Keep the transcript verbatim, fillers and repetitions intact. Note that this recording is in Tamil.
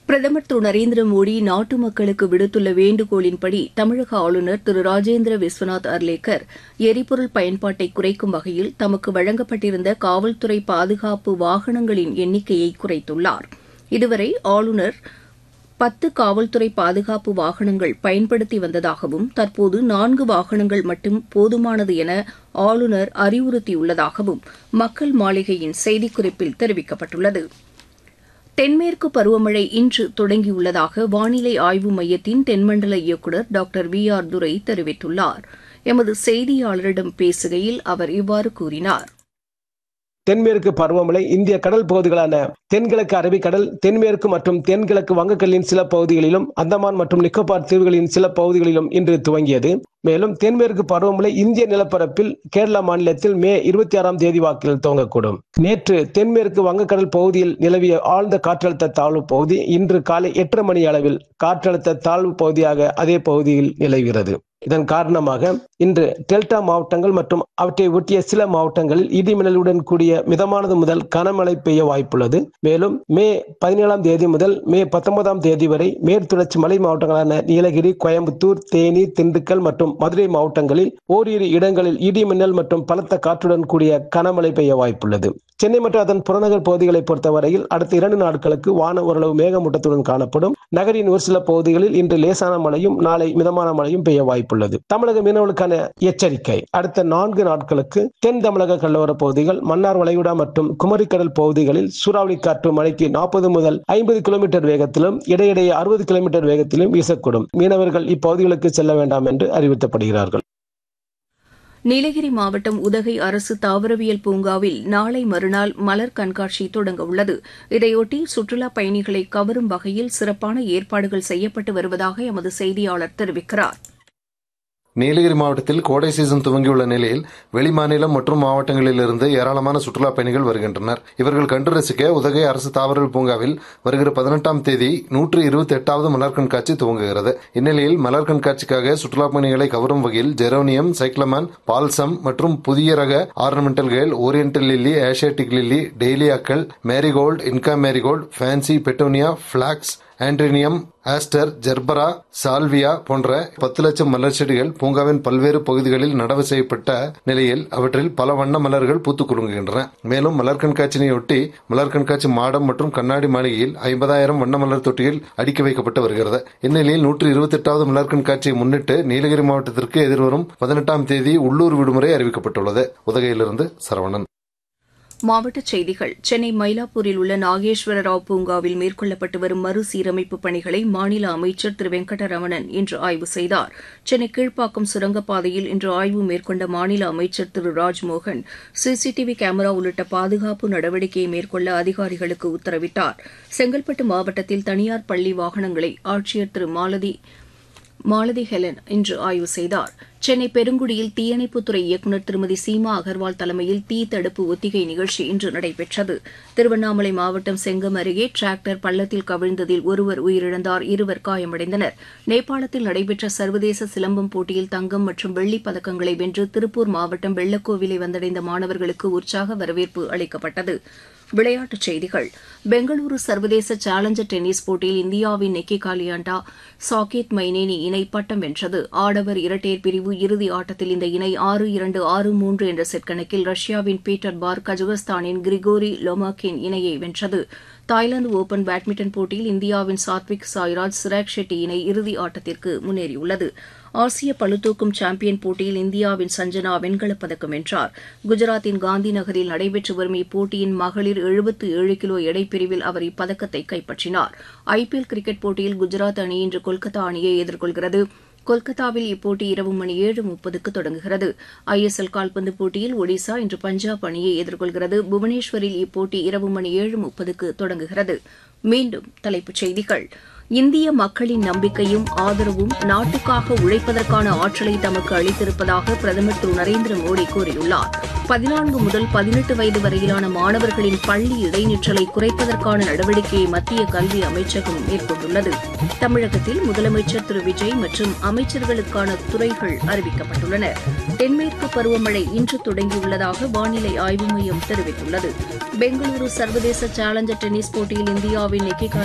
பிரதமர் திரு நரேந்திர மோடி நாட்டு மக்களுக்கு விடுத்துள்ள வேண்டுகோளின்படி தமிழக ஆளுநர் திரு ராஜேந்திர விஸ்வநாத் அர்லேக்கர் எரிபொருள் பயன்பாட்டை குறைக்கும் வகையில் தமக்கு வழங்கப்பட்டிருந்த காவல்துறை பாதுகாப்பு வாகனங்களின் எண்ணிக்கையை குறைத்துள்ளார். இதுவரை ஆளுநர் பத்து காவல்துறை பாதுகாப்பு வாகனங்கள் பயன்படுத்தி வந்ததாகவும் தற்போது நான்கு வாகனங்கள் மட்டும் போதுமானது என ஆளுநர் அறிவுறுத்தியுள்ளதாகவும் மக்கள் மாளிகையின் செய்திக்குறிப்பில் தெரிவிக்கப்பட்டுள்ளது. தென்மேற்கு பருவமழை இன்று தொடங்கியுள்ளதாக வானிலை ஆய்வு மையத்தின் தென்மண்டல இயக்குநர் டாக்டர் வி ஆர் துரை தெரிவித்துள்ளார். எமது செய்தியாளரிடம் பேசுகையில் அவர் இவ்வாறு கூறினார். தென்மேற்கு பருவமழை இந்திய கடல் பகுதிகளான தென்கிழக்கு அரபிக்கடல், தென்மேற்கு மற்றும் தென்கிழக்கு வங்கக்கடலின் சில பகுதிகளிலும், அந்தமான் மற்றும் நிக்கோபார் தீவுகளின் சில பகுதிகளிலும் இன்று துவங்கியது. மேலும் தென்மேற்கு பருவமழை இந்திய நிலப்பரப்பில் கேரளா மாநிலத்தில் மே இருபத்தி ஆறாம் தேதி வாக்கில் துவங்கக்கூடும். நேற்று தென்மேற்கு வங்கக்கடல் பகுதியில் நிலவிய ஆழ்ந்த காற்றழுத்த தாழ்வு பகுதி இன்று காலை எட்டரை மணி அளவில் காற்றழுத்த தாழ்வு பகுதியாக அதே பகுதியில் நிலவுகிறது. இதன் காரணமாக இன்று டெல்டா மாவட்டங்கள் மற்றும் அவற்றை ஒட்டிய சில மாவட்டங்களில் இடிமின்னலுடன் கூடிய மிதமானது முதல் கனமழை பெய்ய வாய்ப்புள்ளது. மேலும் மே பதினேழாம் தேதி முதல் மே பத்தொன்பதாம் தேதி வரை மேற்குத்தொடர்ச்சி மலை மாவட்டங்களான நீலகிரி, கோயம்புத்தூர், தேனி, திண்டுக்கல் மற்றும் மதுரை மாவட்டங்களில் ஓரிரு இடங்களில் இடிமின்னல் மற்றும் பலத்த காற்றுடன் கூடிய கனமழை பெய்ய வாய்ப்புள்ளது. சென்னை மற்றும் அதன் புறநகர் பகுதிகளை பொறுத்தவரையில் அடுத்த இரண்டு நாட்களுக்கு வானம் ஓரளவு மேகமூட்டத்துடன் காணப்படும். நகரின் ஒரு சில பகுதிகளில் இன்று லேசான மழையும் நாளை மிதமான மழையும் பெய்ய வாய்ப்புள்ளது. தமிழக மீனவர்களுக்கான எச்சரிக்கை: அடுத்த நான்கு நாட்களுக்கு தென் தமிழக கடலோர பகுதிகள், மன்னார் வளைகுடா மற்றும் குமரிக்கடல் பகுதிகளில் சூறாவளி காற்று மணிக்கு நாற்பது முதல் ஐம்பது கிலோமீட்டர் வேகத்திலும் இடையிடையே அறுபது கிலோமீட்டர் வேகத்திலும் வீசக்கூடும். மீனவர்கள் இப்பகுதிகளுக்கு செல்ல வேண்டாம் என்று அறிவுறுத்தப்படுகிறார்கள். நீலகிரி மாவட்டம் உதகை அரசு தாவரவியல் பூங்காவில் நாளை மறுநாள் மலர் கண்காட்சி தொடங்க உள்ளது. இதையொட்டி சுற்றுலாப் பயணிகளை கவரும் வகையில் சிறப்பான ஏற்பாடுகள் செய்யப்பட்டு வருவதாக எமது செய்தியாளர் தெரிவிக்கிறார். நீலகிரி மாவட்டத்தில் கோடை சீசன் துவங்கியுள்ள நிலையில் வெளிமாநிலம் மற்றும் மாவட்டங்களிலிருந்து ஏராளமான சுற்றுலாப் பயணிகள் வருகின்றனர். இவர்கள் கண்டு ரசிக்க உதகை அரசு தாவரவியல் பூங்காவில் வருகிற பதினெட்டாம் தேதி நூற்று இருபத்தி எட்டாவது மலர் கண்காட்சி துவங்குகிறது. இந்நிலையில் மலர் கண்காட்சிக்காக சுற்றுலாப் பயணிகளை கவரும் வகையில் ஜெரோனியம், சைக்ளமன், பால்சம் மற்றும் புதிய ரக ஆர்னமெண்டல்கள், oriental lily, Asiatic lily, டெய்லியாக்கள், marigold, Inca marigold, fancy, petunia, blocks, ஆண்ட்ரினியம், aster, gerbera, salvia போன்ற பத்து லட்சம் மலர் செடிகள் பூங்காவின் பல்வேறு பகுதிகளில் நடவு செய்யப்பட்ட நிலையில் அவற்றில் பல வண்ண மலர்கள் பூத்துக் குலுங்குகின்றன. மேலும் மலர் கண்காட்சியினையொட்டி மலர் கண்காட்சி மாடம் மற்றும் கண்ணாடி மாளிகையில் ஐம்பதாயிரம் வண்ண மலர் தொட்டிகள் அடுக்கி வைக்கப்பட்டு வருகிறது. இந்நிலையில் நூற்று இருபத்தி எட்டாவது மலர் கண்காட்சியை முன்னிட்டு நீலகிரி மாவட்டத்திற்கு எதிர்வரும் பதினெட்டாம் தேதி உள்ளூர் விடுமுறை அறிவிக்கப்பட்டுள்ளது. உதகையிலிருந்து சரவணன். மாவட்டச் செய்திகள். சென்னை மயிலாப்பூரில் உள்ள நாகேஸ்வர ராவ் பூங்காவில் மேற்கொள்ளப்பட்டு வரும் மறுசீரமைப்பு பணிகளை மாநில அமைச்சர் திரு வெங்கடரமணன் இன்று ஆய்வு செய்தார். சென்னை கீழ்ப்பாக்கம் சுரங்கப்பாதையில் இன்று ஆய்வு மேற்கொண்ட மாநில அமைச்சர் திரு ராஜ்மோகன் சிசிடிவி கேமரா உள்ளிட்ட பாதுகாப்பு நடவடிக்கையை மேற்கொள்ள அதிகாரிகளுக்கு உத்தரவிட்டார். செங்கல்பட்டு மாவட்டத்தில் தனியார் பள்ளி வாகனங்களை ஆட்சியர் திரு மாலதி மாலதி ஹெலன் இன்று ஆய்வு செய்தார். சென்னை பெருங்குடியில் தீயணைப்புத்துறை இயக்குநர் திருமதி சீமா அகர்வால் தலைமையில் தீ தடுப்பு ஒத்திகை நிகழ்ச்சி இன்று நடைபெற்றது. திருவண்ணாமலை மாவட்டம் செங்கம் அருகே டிராக்டர் பள்ளத்தில் கவிழ்ந்ததில் ஒருவர் உயிரிழந்தார், இருவர் காயமடைந்தனர். நேபாளத்தில் நடைபெற்ற சர்வதேச சிலம்பம் போட்டியில் தங்கம் மற்றும் வெள்ளிப் பதக்கங்களை வென்று திருப்பூர் மாவட்டம் வெள்ளக்கோவிலை வந்தடைந்த மாணவர்களுக்கு உற்சாக வரவேற்பு அளிக்கப்பட்டது. விளையாட்டுச் செய்திகள். பெங்களூரு சர்வதேச சேலஞ்சர் டென்னிஸ் போட்டியில் இந்தியாவின் நிக்கி காலியாண்டா, சாகேத் மைனேனி இணை பட்டம் வென்றது. ஆடவர் இரட்டையர் பிரிவு இறுதி ஆட்டத்தில் இந்த இணை ஆறு இரண்டு ஆறு மூன்று என்ற செட் கணக்கில் ரஷ்யாவின் பீட்டர் பார், கஜகஸ்தானின் கிரிகோரி லோமாக்கின் இணையை வென்றது. தாய்லாந்து ஒபன் பேட்மிண்டன் போட்டியில் இந்தியாவின் சாத்விக் சாய்ராஜ், சிராக் ஷெட்டி இணை இறுதி ஆட்டத்திற்கு முன்னேறியுள்ளது. ஆசிய பளுதூக்கும் சாம்பியன் போட்டியில் இந்தியாவின் சஞ்சனா வெண்கலப் பதக்கம் வென்றார். குஜராத்தின் காந்தி நகரில் நடைபெற்று வரும் இப்போட்டியின் மகளிர் எழுபத்து ஏழு கிலோ எடைப்பிரிவில் அவர் இப்பதக்கத்தை கைப்பற்றினார். ஐபிஎல் கிரிக்கெட் போட்டியில் குஜராத் அணி இன்று கொல்கத்தா அணியை எதிர்கொள்கிறது. கொல்கத்தாவில் இப்போட்டி இரவு மணி ஏழு முப்பதுக்கு தொடங்குகிறது. ஐ எஸ் எல் கால்பந்து போட்டியில் ஒடிசா இன்று பஞ்சாப் அணியை எதிர்கொள்கிறது. புவனேஸ்வரில் இப்போட்டி இரவு மணி ஏழு முப்பதுக்கு தொடங்குகிறது. மீண்டும் தலைப்புச் செய்திகள். இந்திய மக்களின் நம்பிக்கையும் ஆதரவும் நாட்டுக்காக உழைப்பதற்கான ஆற்றலை தமக்கு அளித்திருப்பதாக பிரதமர் திரு நரேந்திர மோடி கூறியுள்ளார். பதினான்கு முதல் பதினெட்டு வயது வரையிலான மாணவர்களின் பள்ளி இடைநிற்றலை குறைப்பதற்கான நடவடிக்கையை மத்திய கல்வி அமைச்சகம் மேற்கொண்டுள்ளது. தமிழகத்தில் முதலமைச்சர் திரு விஜய் மற்றும் அமைச்சர்களுக்கான துறைகள் அறிவிக்கப்பட்டுள்ளன. தென்மேற்கு பருவமழை இன்று தொடங்கியுள்ளதாக வானிலை ஆய்வு மையம் தெரிவித்துள்ளது. பெங்களூரு சர்வதேச சேலஞ்சர் டென்னிஸ் போட்டியில் இந்தியாவின் நிக்கி